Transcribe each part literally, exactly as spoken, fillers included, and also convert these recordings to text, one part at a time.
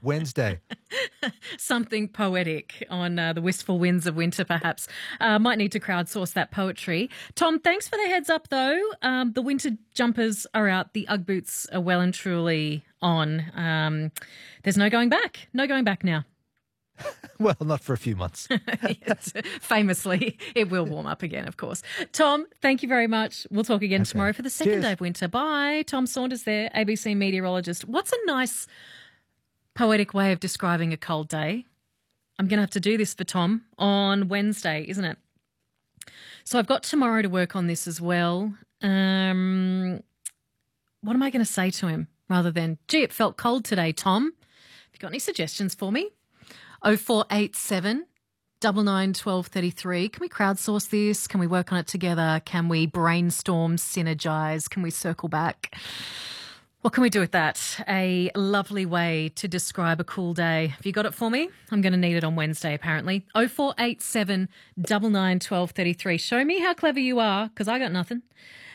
Wednesday. Something poetic on uh, the wistful winds of winter, perhaps. Uh, might need to crowdsource that poetry. Tom, thanks for the heads up, though. Um, the winter jumpers are out. The Ugg boots are well and truly on. Um, there's no going back. No going back now. Well, not for a few months. Yes, famously, it will warm up again, of course. Tom, thank you very much. We'll talk again Okay. tomorrow for the second Cheers. day of winter. Bye. Tom Saunders there, A B C meteorologist. What's a nice poetic way of describing a cold day? I'm going to have to do this for Tom on Wednesday, isn't it? So I've got tomorrow to work on this as well. Um, what am I going to say to him rather than, gee, it felt cold today, Tom? Have you got any suggestions for me? oh four eight seven, nine nine, one two three three. Can we crowdsource this? Can we work on it together? Can we brainstorm, synergize? Can we circle back? What can we do with that? A lovely way to describe a cool day. Have you got it for me? I'm going to need it on Wednesday, apparently. oh four eight seven, nine nine, one two three three. Show me how clever you are, because I got nothing.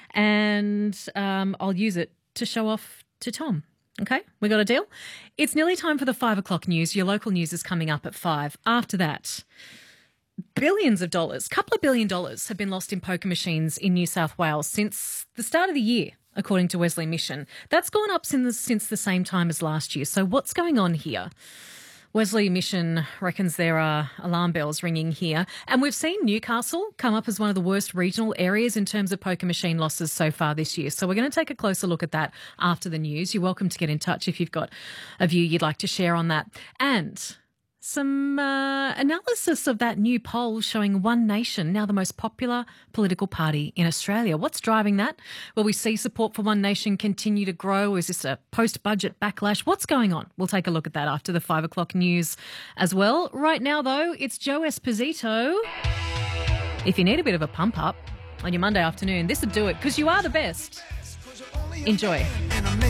And um, I'll use it to show off to Tom. Okay, we got a deal? It's nearly time for the five o'clock news. Your local news is coming up at five. After that, billions of dollars, couple of billion dollars have been lost in poker machines in New South Wales since the start of the year, according to Wesley Mission. That's gone up since, since the same time as last year. So what's going on here? Wesley Mission reckons there are alarm bells ringing here. And we've seen Newcastle come up as one of the worst regional areas in terms of poker machine losses so far this year. So we're going to take a closer look at that after the news. You're welcome to get in touch if you've got a view you'd like to share on that. And some uh, analysis of that new poll showing One Nation now the most popular political party in Australia. What's driving that? Will we see support for One Nation continue to grow? Is this a post-budget backlash? What's going on? We'll take a look at that after the five o'clock news as well. Right now, though, it's Joe Esposito. If you need a bit of a pump-up on your Monday afternoon, this would do it because you are the best. Enjoy.